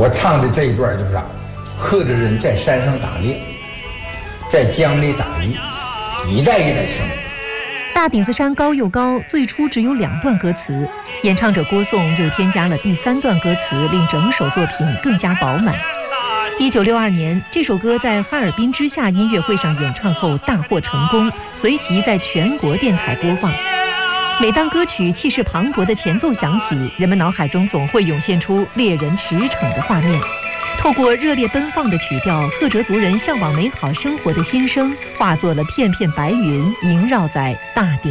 我唱的这一段就是贺着人在山上打猎，在江里打鱼，一代一代生。 大顶子山高又高，最初只有2段歌词，演唱者郭颂又添加了第3段歌词，令整首作品更加饱满。1962年，这首歌在哈尔滨之夏音乐会上演唱后大获成功，随即在全国电台播放。每当歌曲气势磅礴的前奏响起，人们脑海中总会涌现出猎人驰骋的画面。透过热烈奔放的曲调，赫哲族人向往美好生活的心声，化作了片片白云，萦绕在大顶。